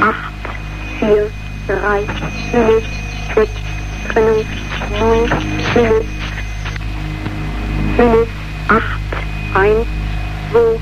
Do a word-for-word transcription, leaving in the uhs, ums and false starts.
acht, vier, drei, minus, sechs, Trennung, neun, minus, minus, acht, eins, zwei,